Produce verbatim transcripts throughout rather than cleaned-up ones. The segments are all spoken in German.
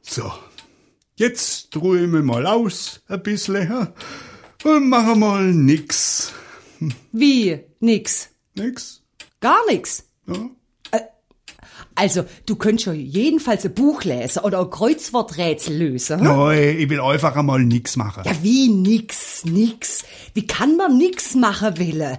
So, jetzt ruhe ich mich mal aus, ein bisschen, und mache mal nix. Wie? Nix? Nix? Gar nix? Ja. Also, du könntest ja jedenfalls ein Buch lesen oder ein Kreuzworträtsel lösen. Hm? Nein, ich will einfach einmal nix machen. Ja, wie nix, nix? Wie kann man nix machen wollen?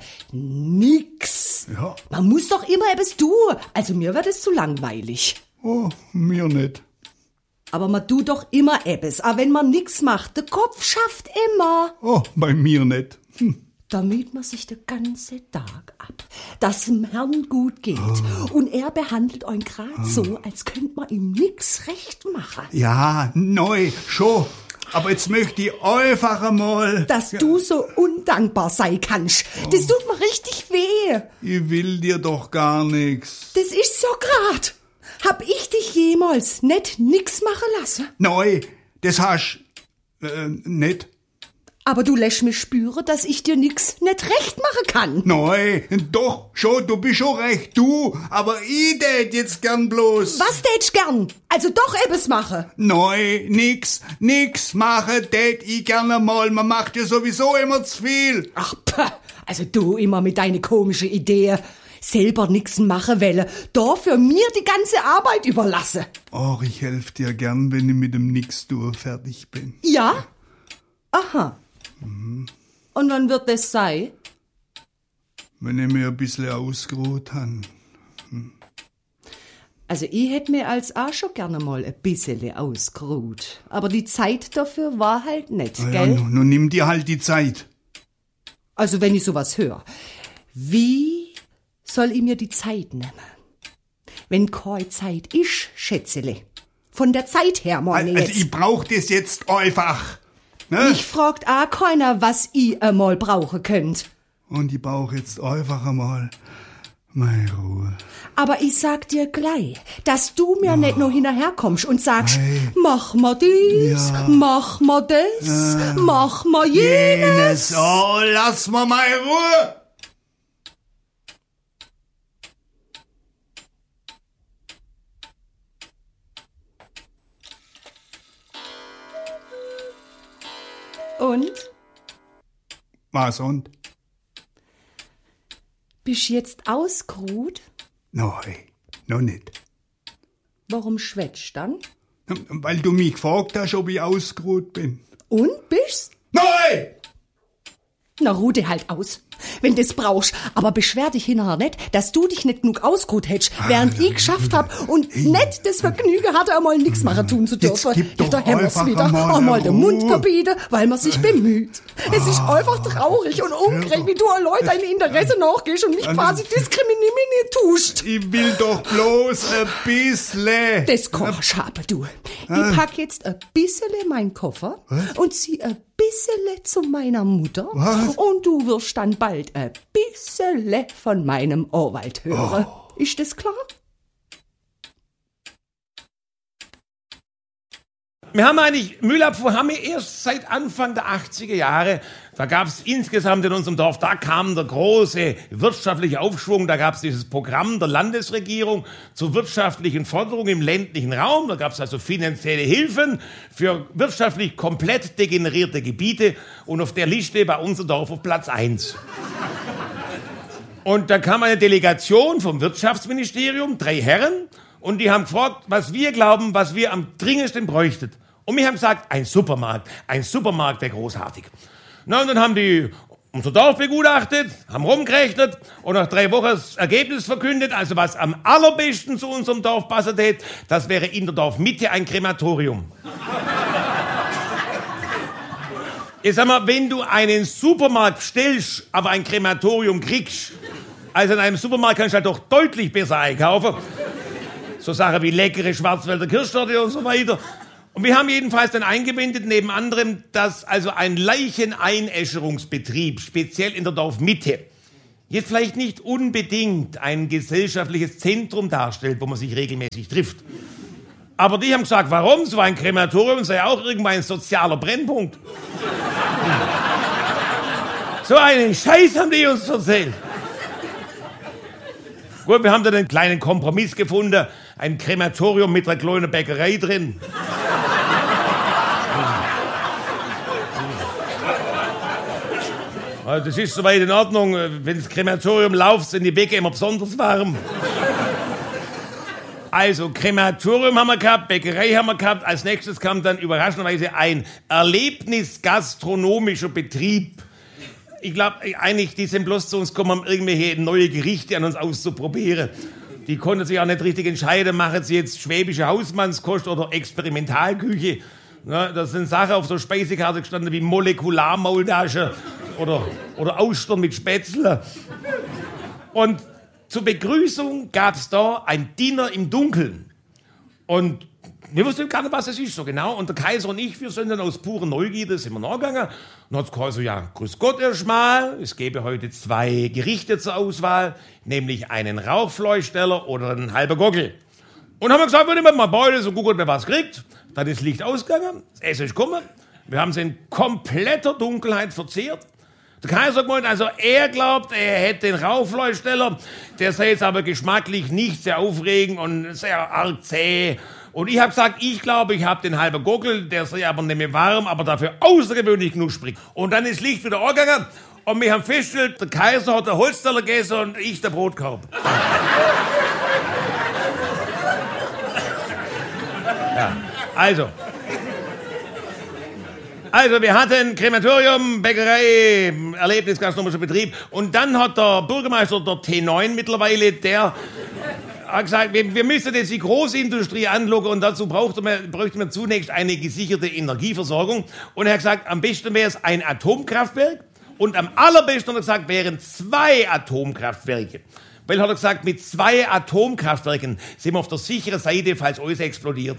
Nix. Ja. Man muss doch immer etwas tun. Also mir wird es zu langweilig. Oh, mir nicht. Aber man tut doch immer etwas. Aber wenn man nix macht, der Kopf schafft immer. Oh, bei mir nicht. Hm. Damit man sich den ganzen Tag ab, dass dem Herrn gut geht. Oh. Und er behandelt euch grad oh. so, als könnte man ihm nix recht machen. Ja, neu, schon. Aber jetzt möchte ich einfach einmal... Dass ja. du so undankbar sein kannst. Oh. Das tut mir richtig weh. Ich will dir doch gar nix. Das ist so grad. Hab ich dich jemals nicht nix machen lassen? Nein, das hast äh, nicht. Aber du lässt mich spüren, dass ich dir nix nicht recht machen kann. Nein, doch, schon, du bist schon recht, du. Aber ich tät jetzt gern bloß. Was tätst gern? Also doch etwas machen. Nein, nix, nix machen tät ich gerne mal. Man macht ja sowieso immer zu viel. Ach, pah, also du immer mit deinen komischen Ideen. Selber nix machen wollen, da für mir die ganze Arbeit überlassen. Och, ich helf dir gern, wenn ich mit dem Nix-Tour fertig bin. Ja? Aha. Mhm. Und wann wird das sein? Wenn ich mir ein bisschen ausgeruht habe. Hm. Also ich hätte mir als auch schon gerne mal ein bisschen ausgeruht. Aber die Zeit dafür war halt nicht, Na gell? Ja, nun, nun nimm dir halt die Zeit. Also wenn ich sowas höre, wie soll ich mir die Zeit nehmen? Wenn keine Zeit ist, Schätzele. Von der Zeit her, meine Also jetzt. ich brauch das jetzt einfach. Ne? Mich fragt auch keiner, was ich einmal brauchen könnt. Und ich brauch jetzt einfach einmal meine Ruhe. Aber ich sag dir gleich, dass du mir oh. nicht noch hinterherkommst und sagst, hey. mach mal dies, ja. mach mal das, äh, mach mal jenes. jenes. Oh, lass mal meine Ruhe. Und? Was und? Bist jetzt ausgeruht? Nein, noch nicht. Warum schwätzt dann? Weil du mich gefragt hast, ob ich ausgeruht bin. Und, bist's? Nein! Na, ruh dich halt aus, wenn du das brauchst. Aber beschwer dich hinterher nicht, dass du dich nicht genug ausgeruht hättest, während ich geschafft hab und nicht das Vergnügen hatte, einmal nichts machen tun zu dürfen. Jetzt gib doch da haben wir's einfach wieder. einmal Einmal den Mund Ruhe. verbieten, weil man sich bemüht. Es ist einfach traurig und ungerecht, wie du an Leute deine Interesse nachgehst und mich quasi diskriminieren tust. Ich will doch bloß ein bisschen. Das kannst haben, du. Ich pack jetzt ein bisschen meinen Koffer Was? und zieh ein bisschen zu meiner Mutter. Was? Und du wirst dann bald ein bisschen von meinem Anwalt hören. Oh. Ist das klar? Wir haben eigentlich Müllabfuhr haben wir erst seit Anfang der achtziger Jahre. Da gab es insgesamt in unserem Dorf, da kam der große wirtschaftliche Aufschwung. Da gab es dieses Programm der Landesregierung zur wirtschaftlichen Förderung im ländlichen Raum. Da gab es also finanzielle Hilfen für wirtschaftlich komplett degenerierte Gebiete. Und auf der Liste war unser Dorf auf Platz eins. Und da kam eine Delegation vom Wirtschaftsministerium, drei Herren. Und die haben gefragt, was wir glauben, was wir am dringendsten bräuchten. Und wir haben gesagt, ein Supermarkt. Ein Supermarkt wäre großartig. Na, und dann haben die unser Dorf begutachtet, haben rumgerechnet und nach drei Wochen das Ergebnis verkündet. Also was am allerbesten zu unserem Dorf passen hätte, das wäre in der Dorfmitte ein Krematorium. Jetzt sag mal, wenn du einen Supermarkt bestellst, aber ein Krematorium kriegst, also in einem Supermarkt kannst du halt doch deutlich besser einkaufen. So Sachen wie leckere Schwarzwälder Kirschtorte und so weiter. Und wir haben jedenfalls dann eingewendet, neben anderem, dass also ein Leicheneinäscherungsbetrieb, speziell in der Dorfmitte, jetzt vielleicht nicht unbedingt ein gesellschaftliches Zentrum darstellt, wo man sich regelmäßig trifft. Aber die haben gesagt, warum? So ein Krematorium sei auch irgendwann ein sozialer Brennpunkt. So einen Scheiß haben die uns erzählt. Gut, wir haben dann einen kleinen Kompromiss gefunden. Ein Krematorium mit einer kleinen Bäckerei drin. Das ist soweit in Ordnung. Wenn das Krematorium läuft, sind die Bäcke immer besonders warm. Also, Krematorium haben wir gehabt, Bäckerei haben wir gehabt. Als nächstes kam dann überraschenderweise ein erlebnisgastronomischer Betrieb. Ich glaube, eigentlich, die sind bloß zu uns gekommen, um irgendwelche neue Gerichte an uns auszuprobieren. Die konnten sich auch nicht richtig entscheiden, machen sie jetzt schwäbische Hausmannskost oder Experimentalküche. Ja, das sind Sachen auf der Speisekarte gestanden wie Molekularmaultasche oder, oder Austern mit Spätzle. Und zur Begrüßung gab es da ein Dinner im Dunkeln. Und wir wussten gar nicht, was es ist so genau. Und der Kaiser und ich, wir sind dann aus purer Neugierde, sind wir nachgegangen. Und dann hat der Kaiser, ja, grüß Gott erstmal, es gäbe heute zwei Gerichte zur Auswahl, nämlich einen Rauchfleischsteller oder einen halben Gockel. Und haben wir gesagt, wenn wir mal beide so gut, wer was kriegt. Dann ist Licht ausgegangen, das Essen ist gekommen. Wir haben es in kompletter Dunkelheit verzehrt. Der Kaiser hat gemeint, also er glaubt, er hätte den Rauchfleischsteller, der sei jetzt aber geschmacklich nicht sehr aufregend und sehr arg zäh. Und ich habe gesagt, ich glaube, ich habe den halben Gockel, der sei aber nicht mehr warm, aber dafür außergewöhnlich knusprig. Und dann ist Licht wieder angegangen und wir haben festgestellt, der Kaiser hat den Holzteller gegessen und ich den Brotkorb. Ja, also... Also, wir hatten Krematorium, Bäckerei, Erlebnisgastronomischer Betrieb. Und dann hat der Bürgermeister, der T neun mittlerweile, der hat gesagt, wir, wir müssen jetzt die Großindustrie anlocken und dazu bräuchten wir, bräuchten wir zunächst eine gesicherte Energieversorgung. Und er hat gesagt, am besten wäre es ein Atomkraftwerk und am allerbesten, hat er gesagt, wären zwei Atomkraftwerke. Weil, hat er gesagt, mit zwei Atomkraftwerken sind wir auf der sicheren Seite, falls alles explodiert.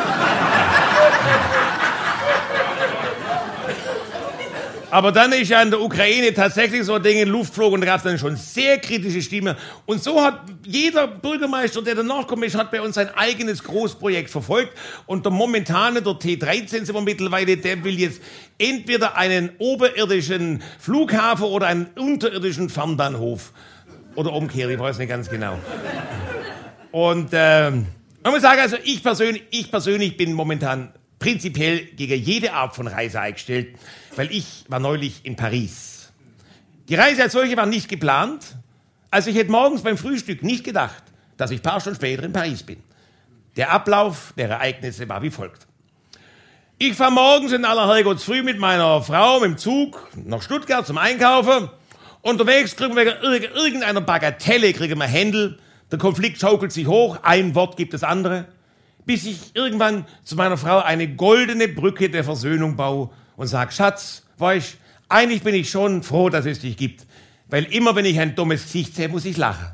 Aber dann ist ja in der Ukraine tatsächlich so ein Ding in Luft geflogen und da gab es dann schon sehr kritische Stimmen. Und so hat jeder Bürgermeister, der danach gekommen ist, hat bei uns sein eigenes Großprojekt verfolgt. Und der momentane, der T dreizehn sind wir mittlerweile, der will jetzt entweder einen oberirdischen Flughafen oder einen unterirdischen Fernbahnhof. Oder umgekehrt, ich weiß nicht ganz genau. Und äh, man muss sagen, also ich persönlich, ich persönlich bin momentan prinzipiell gegen jede Art von Reise eingestellt, weil ich war neulich in Paris. Die Reise als solche war nicht geplant. Also ich hätte morgens beim Frühstück nicht gedacht, dass ich ein paar Stunden später in Paris bin. Der Ablauf der Ereignisse war wie folgt. Ich fahre morgens in aller Herrgottsfrüh mit meiner Frau mit dem Zug nach Stuttgart zum Einkaufen. Unterwegs kriegen wir wegen irgendeiner Bagatelle kriegen wir Händel. Der Konflikt schaukelt sich hoch, ein Wort gibt das andere. Bis ich irgendwann zu meiner Frau eine goldene Brücke der Versöhnung baue und sage, Schatz, weißt, eigentlich bin ich schon froh, dass es dich gibt. Weil immer, wenn ich ein dummes Gesicht sehe, muss ich lachen.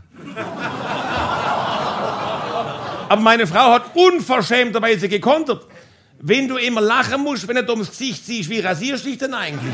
Aber meine Frau hat unverschämterweise gekontert. Wenn du immer lachen musst, wenn du ein dummes Gesicht siehst, wie rasierst du dich denn eigentlich?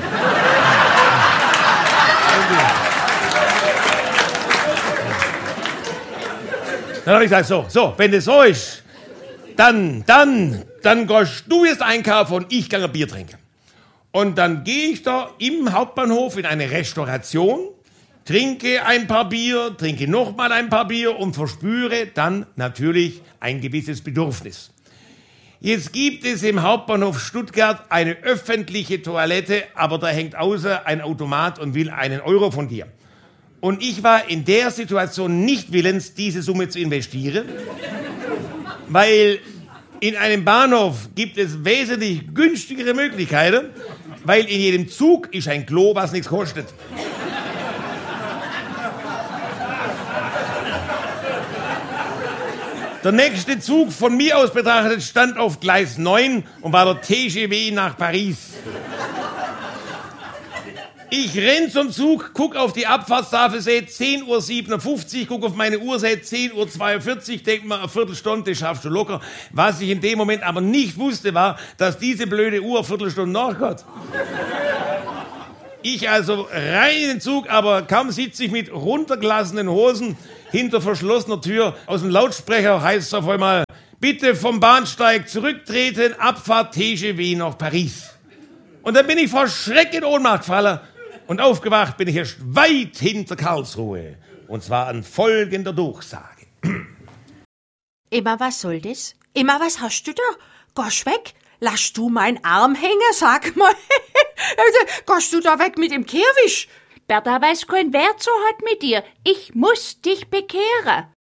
Dann habe ich gesagt, so, so, wenn das so ist, Dann, dann, dann gehst du jetzt einkaufen und ich gehe ein Bier trinken. Und dann gehe ich da im Hauptbahnhof in eine Restauration, trinke ein paar Bier, trinke nochmal ein paar Bier und verspüre dann natürlich ein gewisses Bedürfnis. Jetzt gibt es im Hauptbahnhof Stuttgart eine öffentliche Toilette, aber da hängt außer ein Automat und will einen Euro von dir. Und ich war in der Situation nicht willens, diese Summe zu investieren. Weil in einem Bahnhof gibt es wesentlich günstigere Möglichkeiten, weil in jedem Zug ist ein Klo, was nichts kostet. Der nächste Zug von mir aus betrachtet stand auf Gleis neun und war der T G V nach Paris. Ich renn zum Zug, guck auf die Abfahrtstafel, sehe zehn Uhr siebenundfünfzig, guck auf meine Uhr, sehe zehn Uhr zweiundvierzig, denk mir, eine Viertelstunde, das schaffst du locker. Was ich in dem Moment aber nicht wusste, war, dass diese blöde Uhr eine Viertelstunde nachgeht. Ich also rein in den Zug, aber kaum sitze ich mit runtergelassenen Hosen hinter verschlossener Tür. Aus dem Lautsprecher heißt es auf einmal, bitte vom Bahnsteig zurücktreten, Abfahrt T G V nach Paris. Und dann bin ich vor Schreck in Ohnmacht gefallen. Und aufgewacht bin ich erst weit hinter Karlsruhe. Und zwar an folgender Durchsage. Emma, was soll das? Emma, was hast du da? Gehst weg? Lass du meinen Arm hängen, sag mal. Gehst du da weg mit dem Kehrwisch? Bertha weiß kein Wert so hat mit dir. Ich muss dich bekehren.